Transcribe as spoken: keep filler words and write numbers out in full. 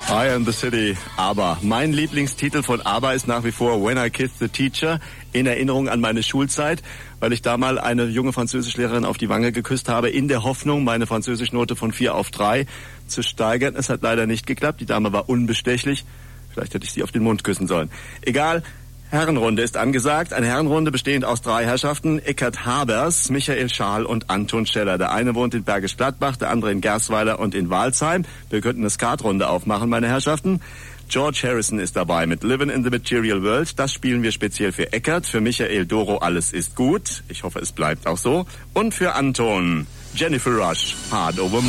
I Am the City, ABBA. Mein Lieblingstitel von ABBA ist nach wie vor When I Kissed the Teacher, in Erinnerung an meine Schulzeit, weil ich da mal eine junge Französischlehrerin auf die Wange geküsst habe, in der Hoffnung, meine Französischnote von vier auf drei zu steigern. Es hat leider nicht geklappt, die Dame war unbestechlich. Vielleicht hätte ich sie auf den Mund küssen sollen. Egal. Herrenrunde ist angesagt. Eine Herrenrunde bestehend aus drei Herrschaften. Eckhard Habers, Michael Schaal und Anton Scheller. Der eine wohnt in Bergisch Gladbach, der andere in Gersweiler und in Walsheim. Wir könnten eine Skatrunde aufmachen, meine Herrschaften. George Harrison ist dabei mit Living in the Material World. Das spielen wir speziell für Eckhard. Für Michael Doro Alles ist gut. Ich hoffe, es bleibt auch so. Und für Anton Jennifer Rush, Hard Over